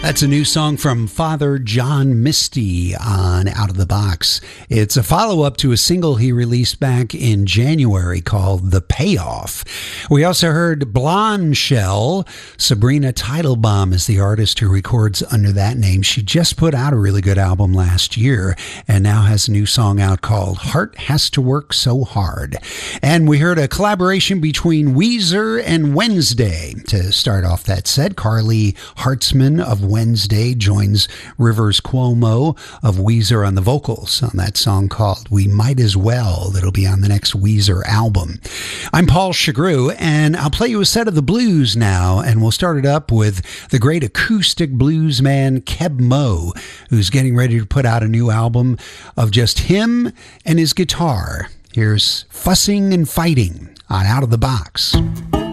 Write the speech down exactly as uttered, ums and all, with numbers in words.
That's a new song from Father John Misty on Out of the Box. It's a follow-up to a single he released back in January called The Payoff. We also heard Blonde Shell. Sabrina Teitelbaum is the artist who records under that name. She just put out a really good album last year and now has a new song out called Heart Has to Work So Hard. And we heard a collaboration between Weezer and Wednesday. To start off that set, Carly Hartzman of Wednesday joins Rivers Cuomo of Weezer on the vocals on that song called We Might As Well, that'll be on the next Weezer album. I'm Paul Chagru, and I'll play you a set of the blues now, and we'll start it up with the great acoustic blues man Keb Mo, who's getting ready to put out a new album of just him and his guitar. Here's Fussing and Fighting on Out of the Box.